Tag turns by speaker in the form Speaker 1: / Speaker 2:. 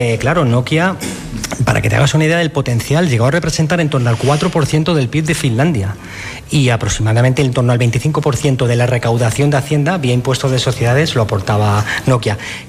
Speaker 1: Claro, Nokia, para que te hagas una idea del potencial, llegó a representar en torno al 4% del PIB de Finlandia y aproximadamente en torno al 25% de la recaudación de Hacienda vía impuestos de sociedades lo aportaba Nokia.